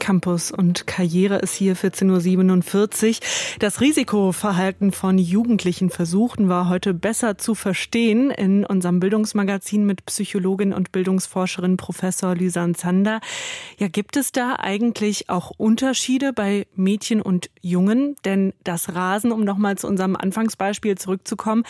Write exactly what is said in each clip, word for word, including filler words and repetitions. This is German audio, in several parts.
Campus und Karriere ist hier vierzehn Uhr siebenundvierzig. Das Risikoverhalten von Jugendlichen versuchen wir heute besser zu verstehen in unserem Bildungsmagazin mit Psychologin und Bildungsforscherin Professor Lysan Zander. Ja, gibt es da eigentlich auch Unterschiede bei Mädchen und Jungen? Denn das Rasen, um nochmal zu unserem Anfangsbeispiel zurückzukommen,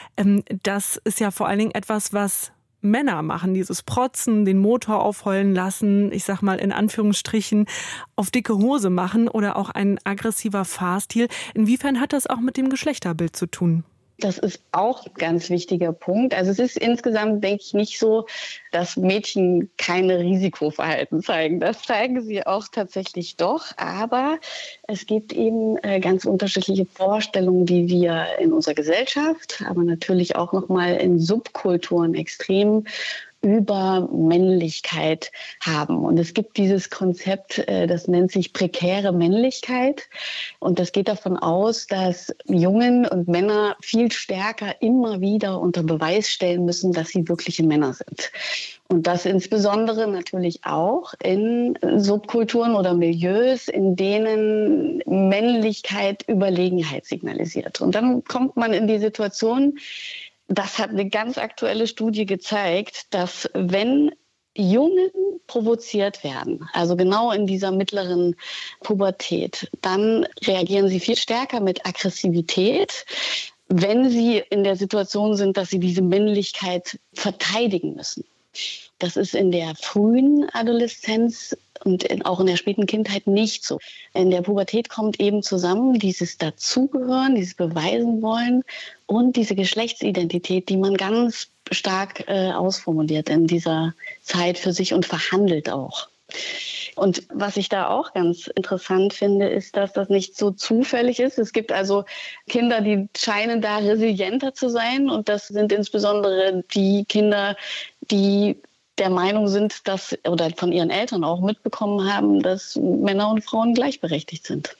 das ist ja vor allen Dingen etwas, was Männer machen, dieses Protzen, den Motor aufheulen lassen, ich sag mal in Anführungsstrichen, auf dicke Hose machen oder auch ein aggressiver Fahrstil. Inwiefern hat das auch mit dem Geschlechterbild zu tun? Das ist auch ein ganz wichtiger Punkt. Also es ist insgesamt, denke ich, nicht so, dass Mädchen keine Risikoverhalten zeigen. Das zeigen sie auch tatsächlich doch. Aber es gibt eben ganz unterschiedliche Vorstellungen, die wir in unserer Gesellschaft, aber natürlich auch nochmal in Subkulturen extrem über Männlichkeit haben. Und es gibt dieses Konzept, das nennt sich prekäre Männlichkeit. Und das geht davon aus, dass Jungen und Männer viel stärker immer wieder unter Beweis stellen müssen, dass sie wirkliche Männer sind. Und das insbesondere natürlich auch in Subkulturen oder Milieus, in denen Männlichkeit Überlegenheit signalisiert. Und dann kommt man in die Situation, das hat eine ganz aktuelle Studie gezeigt, dass wenn Jungen provoziert werden, also genau in dieser mittleren Pubertät, dann reagieren sie viel stärker mit Aggressivität, wenn sie in der Situation sind, dass sie diese Männlichkeit verteidigen müssen. Das ist in der frühen Adoleszenz und in, auch in der späten Kindheit nicht so. In der Pubertät kommt eben zusammen dieses Dazugehören, dieses Beweisen wollen und diese Geschlechtsidentität, die man ganz stark äh, ausformuliert in dieser Zeit für sich und verhandelt auch. Und was ich da auch ganz interessant finde, ist, dass das nicht so zufällig ist. Es gibt also Kinder, die scheinen da resilienter zu sein. Und das sind insbesondere die Kinder, die der Meinung sind, dass oder von ihren Eltern auch mitbekommen haben, dass Männer und Frauen gleichberechtigt sind.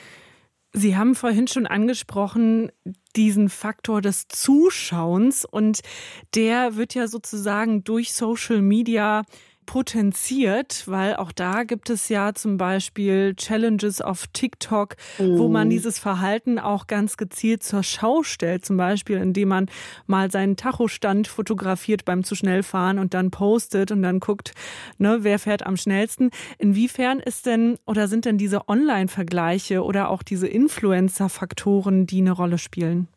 Sie haben vorhin schon angesprochen, diesen Faktor des Zuschauens. Und der wird ja sozusagen durch Social Media potenziert, weil auch da gibt es ja zum Beispiel Challenges auf TikTok, mhm. wo man dieses Verhalten auch ganz gezielt zur Schau stellt, zum Beispiel indem man mal seinen Tachostand fotografiert beim zu schnell fahren und dann postet und dann guckt, ne, wer fährt am schnellsten. Inwiefern ist denn oder sind denn diese Online-Vergleiche oder auch diese Influencer-Faktoren, die eine Rolle spielen?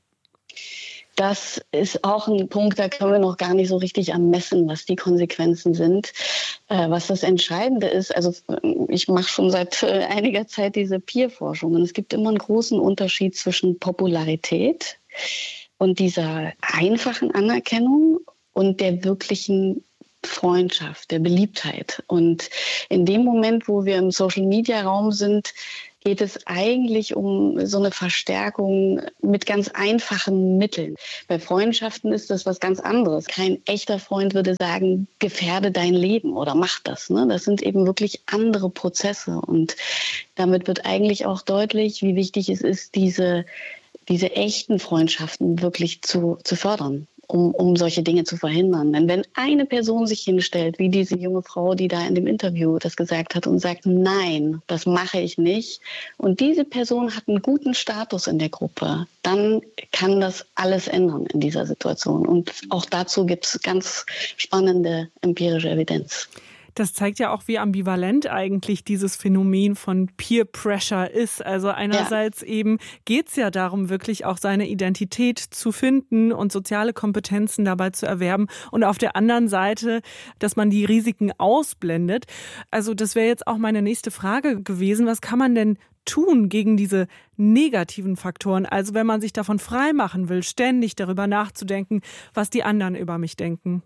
Das ist auch ein Punkt, da können wir noch gar nicht so richtig ermessen, was die Konsequenzen sind. Äh, was das Entscheidende ist, also ich mache schon seit äh, einiger Zeit diese Peer-Forschung und es gibt immer einen großen Unterschied zwischen Popularität und dieser einfachen Anerkennung und der wirklichen Freundschaft, der Beliebtheit. Und in dem Moment, wo wir im Social-Media-Raum sind, geht es eigentlich um so eine Verstärkung mit ganz einfachen Mitteln. Bei Freundschaften ist das was ganz anderes. Kein echter Freund würde sagen, gefährde dein Leben oder mach das. Ne? Das sind eben wirklich andere Prozesse. Und damit wird eigentlich auch deutlich, wie wichtig es ist, diese, diese echten Freundschaften wirklich zu, zu fördern. Um, um solche Dinge zu verhindern. Denn wenn eine Person sich hinstellt, wie diese junge Frau, die da in dem Interview das gesagt hat und sagt, nein, das mache ich nicht, und diese Person hat einen guten Status in der Gruppe, dann kann das alles ändern in dieser Situation. Und auch dazu gibt es ganz spannende empirische Evidenz. Das zeigt ja auch, wie ambivalent eigentlich dieses Phänomen von Peer Pressure ist. Also einerseits ja. eben geht es ja darum, wirklich auch seine Identität zu finden und soziale Kompetenzen dabei zu erwerben. Und auf der anderen Seite, dass man die Risiken ausblendet. Also das wäre jetzt auch meine nächste Frage gewesen. Was kann man denn tun gegen diese negativen Faktoren? Also wenn man sich davon freimachen will, ständig darüber nachzudenken, was die anderen über mich denken.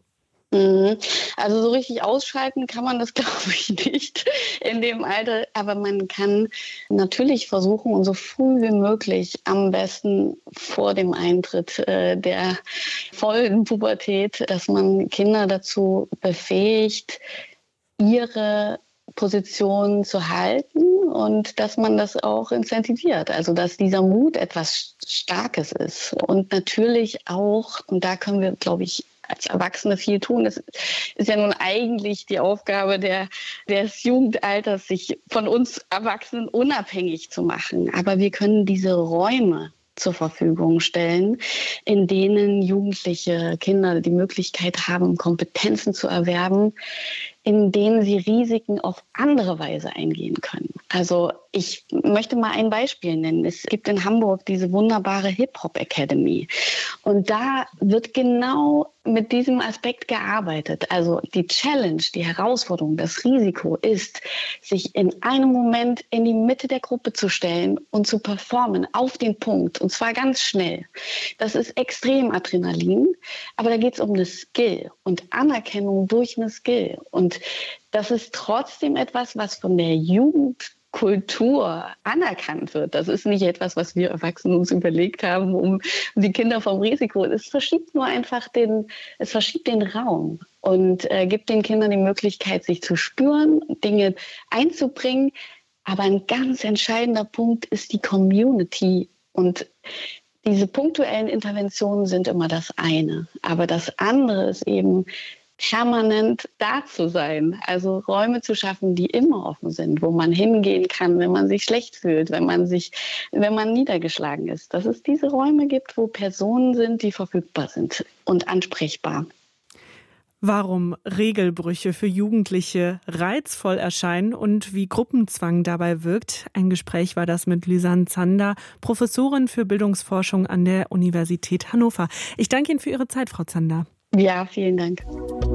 Also so richtig ausschalten kann man das, glaube ich, nicht in dem Alter. Aber man kann natürlich versuchen und so früh wie möglich, am besten vor dem Eintritt äh, der vollen Pubertät, dass man Kinder dazu befähigt, ihre Position zu halten und dass man das auch incentiviert. Also dass dieser Mut etwas Starkes ist. Und natürlich auch, und da können wir, glaube ich, als Erwachsene viel tun. Das ist ja nun eigentlich die Aufgabe der, des Jugendalters, sich von uns Erwachsenen unabhängig zu machen. Aber wir können diese Räume zur Verfügung stellen, in denen Jugendliche Kinder die Möglichkeit haben, Kompetenzen zu erwerben, in denen sie Risiken auf andere Weise eingehen können. Also ich möchte mal ein Beispiel nennen. Es gibt in Hamburg diese wunderbare Hip-Hop Academy. Und da wird genau mit diesem Aspekt gearbeitet. Also die Challenge, die Herausforderung, das Risiko ist, sich in einem Moment in die Mitte der Gruppe zu stellen und zu performen auf den Punkt. Und zwar ganz schnell. Das ist extrem Adrenalin, aber da geht es um eine Skill und Anerkennung durch eine Skill. Und das ist trotzdem etwas, was von der Jugendkultur anerkannt wird. Das ist nicht etwas, was wir Erwachsene uns überlegt haben, um die Kinder vom Risiko. Es verschiebt nur einfach den, es verschiebt den Raum und äh, gibt den Kindern die Möglichkeit, sich zu spüren, Dinge einzubringen. Aber ein ganz entscheidender Punkt ist die Community. Und diese punktuellen Interventionen sind immer das eine. Aber das andere ist eben, permanent da zu sein, also Räume zu schaffen, die immer offen sind, wo man hingehen kann, wenn man sich schlecht fühlt, wenn man sich, wenn man niedergeschlagen ist. Dass es diese Räume gibt, wo Personen sind, die verfügbar sind und ansprechbar. Warum Regelbrüche für Jugendliche reizvoll erscheinen und wie Gruppenzwang dabei wirkt. Ein Gespräch war das mit Lisanne Zander, Professorin für Bildungsforschung an der Universität Hannover. Ich danke Ihnen für Ihre Zeit, Frau Zander. Ja, vielen Dank.